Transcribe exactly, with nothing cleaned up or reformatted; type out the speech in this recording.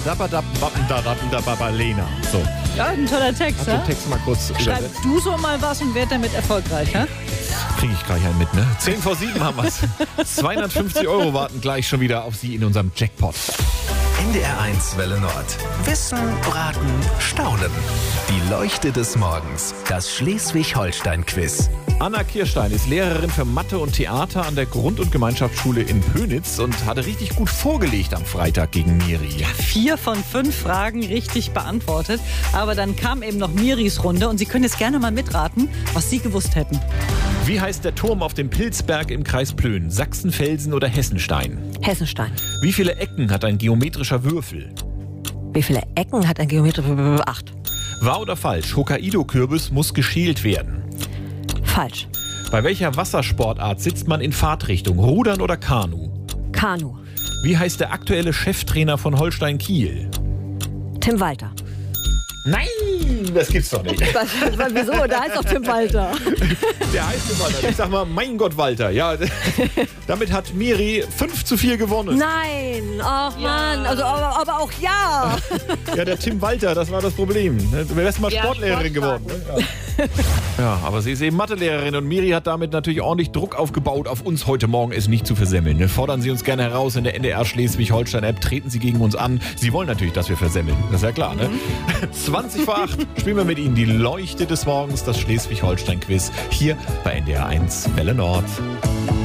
Lena. So. Ja, ein toller Text, Hab ja? den Text mal kurz Schreib übersetzt. du so mal was und werd damit erfolgreich, ja? Kriege ich gleich einen mit, ne? zehn vor sieben haben wir's. zweihundertfünfzig Euro warten gleich schon wieder auf Sie in unserem Jackpot. N D R eins Welle Nord. Wissen, Raten, Staunen. Die Leuchte des Morgens. Das Schleswig-Holstein-Quiz. Anna Kirstein ist Lehrerin für Mathe und Theater an der Grund- und Gemeinschaftsschule in Pönitz und hatte richtig gut vorgelegt am Freitag gegen Miri. Vier von fünf Fragen richtig beantwortet. Aber dann kam eben noch Miris Runde und Sie können jetzt gerne mal mitraten, was Sie gewusst hätten. Wie heißt der Turm auf dem Pilzberg im Kreis Plön? Sachsenfelsen oder Hessenstein? Hessenstein. Wie viele Ecken hat ein geometrischer Würfel? Wie viele Ecken hat ein Geometr? Acht. Wahr oder falsch? Hokkaido-Kürbis muss geschält werden. Falsch. Bei welcher Wassersportart sitzt man in Fahrtrichtung? Rudern oder Kanu? Kanu. Wie heißt der aktuelle Cheftrainer von Holstein Kiel? Tim Walter. Nein, das gibt's doch nicht. Was, was, wieso? Da heißt doch Tim Walter. Der heißt Tim Walter. Ich sag mal, mein Gott, Walter. Ja, damit hat Miri fünf zu vier gewonnen. Nein, ach Mann, also aber, aber auch ja. Ja, der Tim Walter, das war das Problem. Du wärst mal Ja, Sportlehrerin geworden. Sportfragen. Ja. Ja, aber sie ist eben Mathelehrerin und Miri hat damit natürlich ordentlich Druck aufgebaut, auf uns heute Morgen es nicht zu versemmeln. Fordern Sie uns gerne heraus in der N D R Schleswig-Holstein-App, treten Sie gegen uns an. Sie wollen natürlich, dass wir versemmeln. Das ist ja klar, ne? zwanzig vor acht spielen wir mit Ihnen die Leuchte des Morgens, das Schleswig-Holstein-Quiz, hier bei N D R eins Welle Nord.